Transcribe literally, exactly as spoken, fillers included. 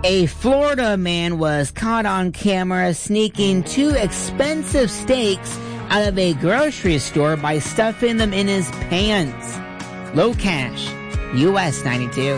A Florida man was caught on camera sneaking two expensive steaks out of a grocery store by stuffing them in his pants. Low Cash, U S ninety-two.